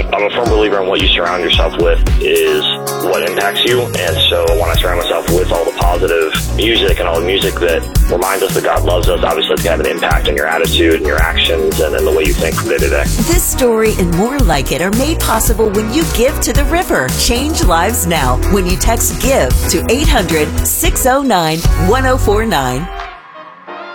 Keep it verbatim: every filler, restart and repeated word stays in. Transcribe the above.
I'm a firm believer in what you surround yourself with is what impacts you. And so I want to surround myself with all the positive music and all the music that reminds us that God loves us. Obviously, it's going to have an impact on your attitude and your actions and in the way you think from day to day. This story and more like it are made possible when you give to the river. Change lives now when you text GIVE to eight hundred, six oh nine, one oh four nine.